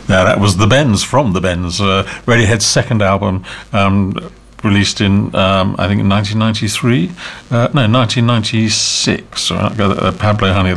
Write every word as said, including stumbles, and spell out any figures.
Now, that was The Bends, from The Bends, uh, Radiohead's second album, um, released in, um, I think, in nineteen ninety-three. Uh, no, nineteen ninety-six. Uh, Pablo Honey.